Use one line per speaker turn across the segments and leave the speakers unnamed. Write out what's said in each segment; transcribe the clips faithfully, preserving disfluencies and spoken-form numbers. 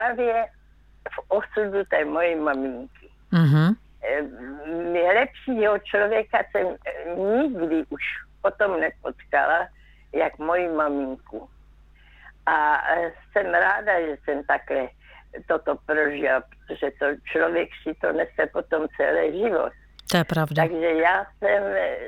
právě v osudu té mojej maminky.
Mm-hmm.
Lepšího člověka jsem nikdy už potom nepotkala, jak moji maminku. A jsem ráda, že jsem takhle toto prožila, protože to člověk si to nese potom celý život.
To je pravda.
Takže já jsem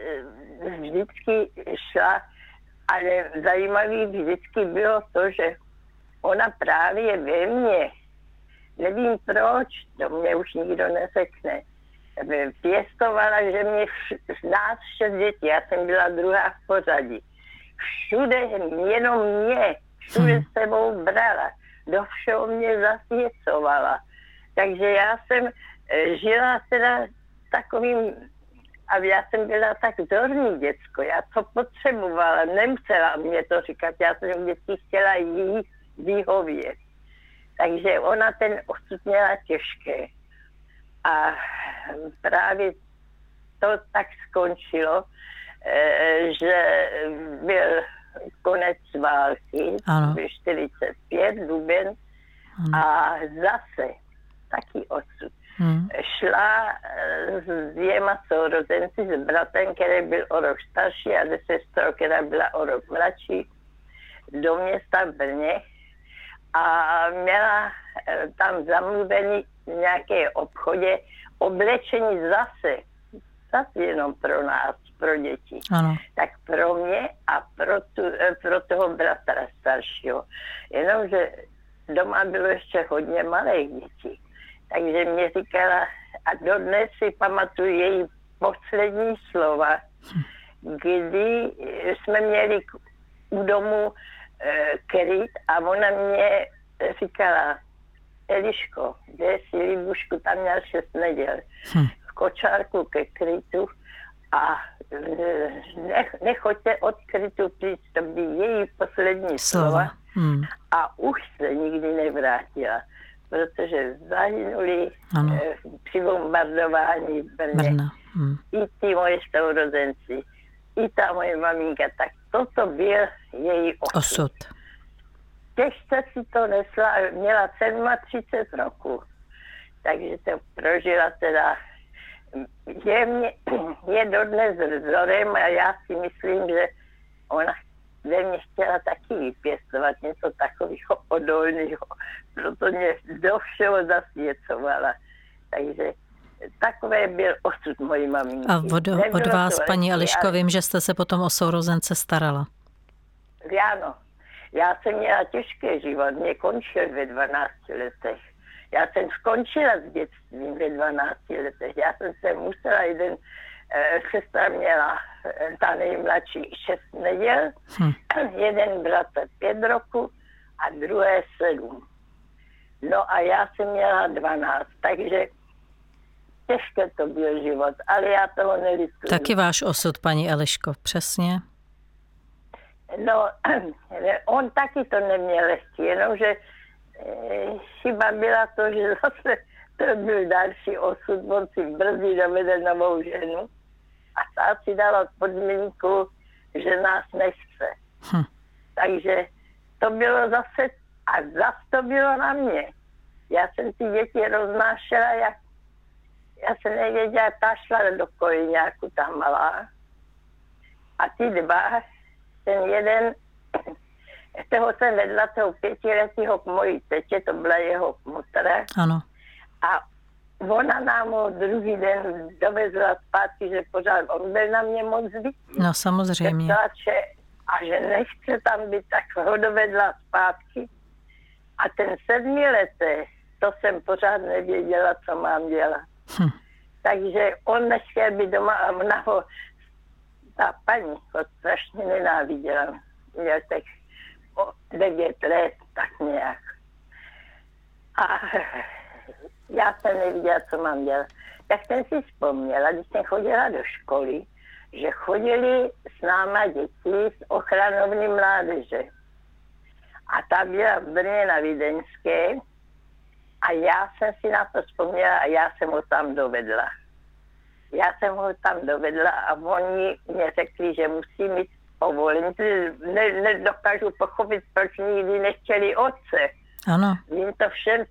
vždycky šla, ale zajímavé vždycky bylo to, že ona právě ve mně, nevím proč, to mě už nikdo neřekne, pěstovala, že mě z nás šest dětí, já jsem byla druhá v pořadí. Všude, jenom mě, všude hmm. sebou brala, do všeho mě zasvěcovala. Takže já jsem žila teda takovým, a já jsem byla tak vzorný děcko, já to potřebovala, nemusela mě to říkat, já jsem vždycky chtěla jí vyhovět. Takže ona ten osud měla těžké. A právě to tak skončilo, že byl konec války, byl čtyřicet pět, duben, ano. A zase taky osud. Hmm. Šla s dvěma sourozenci, s bratem, který byl o rok starší, a se sestrou, která byla o rok mladší, do města v Brně a měla tam zamluvený v nějaké obchodě oblečení zase, zase jenom pro nás, pro děti.
Ano.
Tak pro mě a pro, tu, pro toho bratra staršího. Jenomže doma bylo ještě hodně malých dětí. Takže mě říkala, a dodnes si pamatuju její poslední slova, kdy jsme měli u domu e, kryt a ona mě říkala, Eliško, kde si Libušku, tam měl šest neděl, hm. v kočárku ke krytu a nech, nechoďte od krytu přijít, to byly její poslední slova, slova. Hm. A už se nikdy nevrátila, protože zahynuli e, při bombardování v Brně. Hm. I ty moje sourozenci, i ta moje maminka, tak toto byl její osud.
osud.
Těžce si to nesla, měla třicet sedm roku, takže to prožila teda, je, mě, je dodnes vzorem a já si myslím, že ona ve mně chtěla taky vypěstovat něco takového odolného, proto mě do všeho zasvěcovala, takže takové byl osud mojí maminky.
A od, od vás, paní Eliško, vím, že jste se potom o sourozence starala.
Ano. Já jsem měla těžký život, mě končil ve dvanácti letech. Já jsem skončila s dětstvím ve dvanácti letech. Já jsem se musela, jeden e, sestra měla, e, ta nejmladší, šest neděl, hm. jeden bratr pět roku a druhé sedm. No a já jsem měla dvanáct, takže těžké to byl život, ale já toho nelituji.
Taky váš osud, paní Eliško, přesně.
No, on taky to neměl lehký, jenomže e, chyba byla to, že zase to byl další osud, on si brzy dovedl novou ženu a ta si dala podmínku, že nás nechce. Hm. Takže to bylo zase, a zase to bylo na mě. Já jsem ty děti roznášela, jak, já jsem nevěděla, ta šla do kojiňáku, ta malá. A ty dva, ten jeden, toho jsem vedla toho pětiletého k mojí tetě, to byla jeho mutra.
Ano.
A ona nám ho druhý den dovezla zpátky, že pořád on byl na mě moc zvyký.
No samozřejmě.
A že nechce tam být, tak ho dovedla zpátky. A ten sedmiletý, to jsem pořád nevěděla, co mám dělat. Hm. Takže on nechtěl být doma a ona ho, ta paní ho strašně nenáviděla. Měl tak devět let, tak nějak. A já jsem neviděla, co mám dělat. Tak jsem si vzpomněla, když jsem chodila do školy, že chodili s náma děti z ochranovny mládeže. A ta byla v Brně na Vídeňské a já jsem si na to vzpomněla a já jsem ho tam dovedla. Já jsem ho tam dovedla a oni mě řekli, že musí mít povolení. Ne, nedokážu pochopit, proč nikdy nechtěli otce.
Ano.
Vím to všem